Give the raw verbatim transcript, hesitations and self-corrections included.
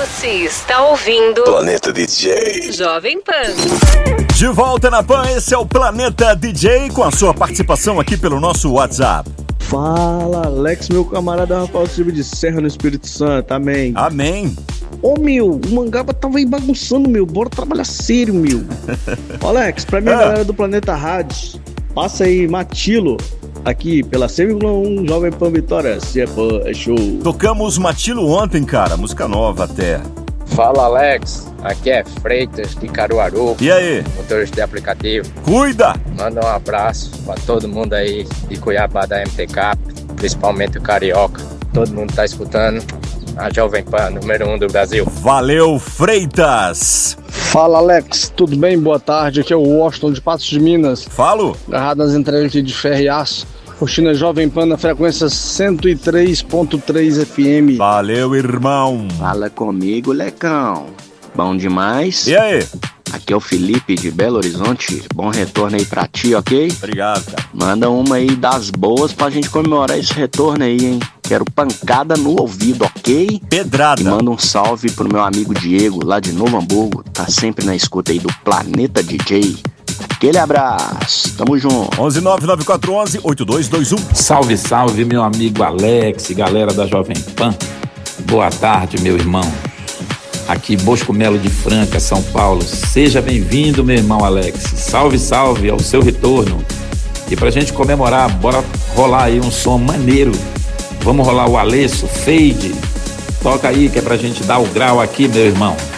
Você está ouvindo Planeta D J Jovem Pan. De volta na Pan, esse é o Planeta D J com a sua participação aqui pelo nosso WhatsApp. Fala, Alex, meu camarada Rafael Silva de Serra, no Espírito Santo, amém. Amém. Ô, meu, o Mangaba tava aí bagunçando, meu, bora trabalhar sério, meu. Ô, Alex, pra minha ah. galera do Planeta Rádio, passa aí Matilo, aqui pela cem vírgula um Jovem Pan Vitória, se é pô, é show. Tocamos Matilo ontem, cara, música nova até. Fala, Alex, aqui é Freitas de Caruaru. E aí? Motorista de aplicativo. Cuida! Manda um abraço pra todo mundo aí de Cuiabá da M T K, principalmente o Carioca. Todo mundo tá escutando a Jovem Pan, número um do Brasil. Valeu, Freitas! Fala, Alex, tudo bem? Boa tarde, aqui é o Washington de Patos de Minas. Falo! Agarrado nas entregas de ferro e aço, curtindo a Jovem Pan na frequência cento e três ponto três F M. Valeu, irmão! Fala comigo, Lecão. Bom demais? E aí? Aqui é o Felipe de Belo Horizonte. Bom retorno aí pra ti, ok? Obrigado, cara. Manda uma aí das boas pra gente comemorar esse retorno aí, hein? Quero pancada no ouvido, ok? Pedrada. E manda um salve pro meu amigo Diego, lá de Novo Hamburgo. Tá sempre na escuta aí do Planeta D J. Aquele abraço, tamo junto. onze nove nove quatro um um oito dois dois um. Salve, salve, meu amigo Alex, galera da Jovem Pan. Boa tarde, meu irmão. Aqui Bosco Melo de Franca, São Paulo. Seja bem-vindo, meu irmão Alex. Salve, salve ao seu retorno. E pra gente comemorar, bora rolar aí um som maneiro. Vamos rolar o Alesso, Fade. Toca aí que é pra gente dar o grau aqui, meu irmão.